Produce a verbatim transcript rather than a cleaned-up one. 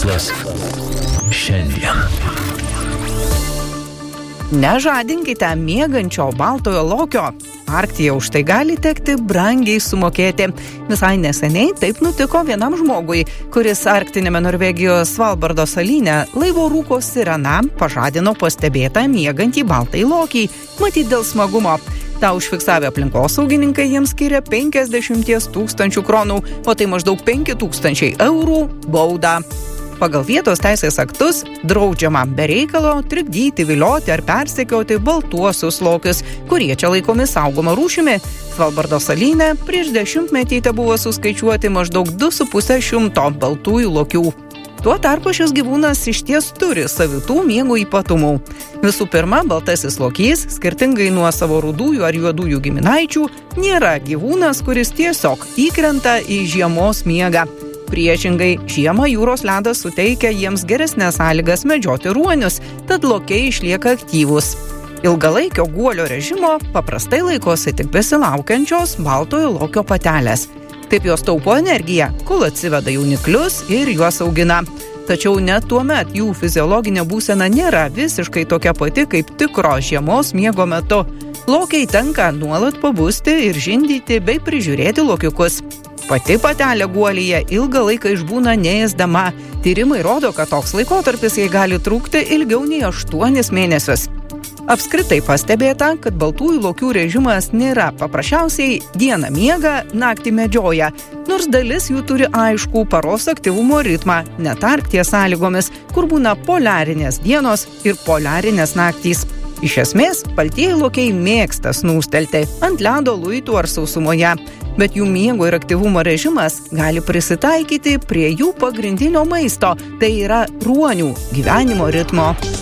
Verslas šiandien. Nežadinkite miegančio baltojo lokio. Arktyje už tai gali tekti brangiai sumokėti. Visai neseniai taip nutiko vienam žmogui, kuris arktiniame Norvegijos Svalbardo salyne laivo rūko sirena pažadino pastebėtą miegantį baltąjį lokį, matyt dėl smagumo. Ta užfiksavę aplinkosaugininkai jiems skiria penkiasdešimt tūkstančių kronų, o tai maždaug penki tūkstančiai eurų baudą. Pagal vietos teisės aktus draudžiama be reikalo trikdyti, vilioti ar persekioti baltuosius lokius, kurie čia laikomi saugoma rūšimi. Svalbardo salyne prieš dešimtmetį tebuvo suskaičiuoti maždaug du su puse šimto baltųjų lokių. Tuo tarpu šis gyvūnas išties turi savitų miego ypatumų. Visų pirma, baltasis lokys, skirtingai nuo savo rudųjų ar juodųjų giminaičių, nėra gyvūnas, kuris tiesiog įkrenta į žiemos miegą. Priešingai, žiemą jūros ledas suteikia jiems geresnės sąlygas medžioti ruonius, tad lokiai išlieka aktyvūs. Ilgalaikio guolio režimo paprastai laikosi tik besilaukiančios baltojo lokio patelės. Taip jos taupo energiją, kol atsiveda jauniklius ir juos augina. Tačiau net tuomet jų fiziologinė būsena nėra visiškai tokia pati kaip tikro žiemos miego metu. Lokiai tenka nuolat pabusti ir žindyti bei prižiūrėti lokiukus. Pati patelė guolyje ilgą laiką išbūna neėsdama. Tyrimai rodo, kad toks laikotarpis jai gali trukti ilgiau nei aštuonis mėnesius. Apskritai pastebėta, kad baltųjų lokių režimas nėra paprasčiausiai dieną miega, naktį medžioja, nors dalis jų turi aiškų paros aktyvumo ritmą, net Arkties sąlygomis, kur būna poliarinės dienos ir poliarinės naktys. Iš esmės, baltieji lokiai mėgsta snūstelti ant ledo, luitų ar sausumoje, bet jų miego ir aktyvumo režimas gali prisitaikyti prie jų pagrindinio maisto, tai yra ruonių gyvenimo ritmo.